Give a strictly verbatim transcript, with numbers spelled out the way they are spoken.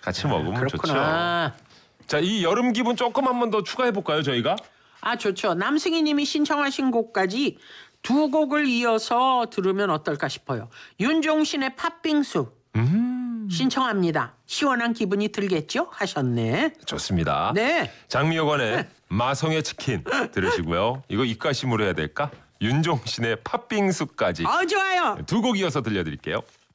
같이 먹으면 그렇구나. 좋죠. 자, 이 여름 기분 조금 한 번 더 추가해 볼까요, 저희가? 아, 좋죠. 남승희님이 신청하신 곡까지 두 곡을 이어서 들으면 어떨까 싶어요. 윤종신의 팥빙수 음. 신청합니다. 시원한 기분이 들겠죠? 하셨네. 좋습니다. 네. 장미여관의 네. 마성의 치킨 들으시고요. 이거 입가심으로 해야 될까? 윤종신의 팥빙수까지 어, 좋아요. 두 곡 이어서 들려드릴게요.